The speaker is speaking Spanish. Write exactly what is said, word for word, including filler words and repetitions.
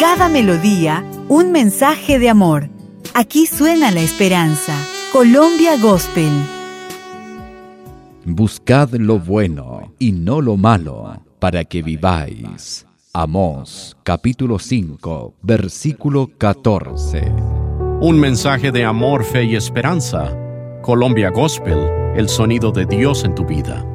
cada melodía, un mensaje de amor. Aquí suena la esperanza. Colombia Gospel. Buscad lo bueno y no lo malo, para que viváis. Amós, capítulo cinco, versículo catorce. Un mensaje de amor, fe y esperanza. Colombia Gospel, el sonido de Dios en tu vida.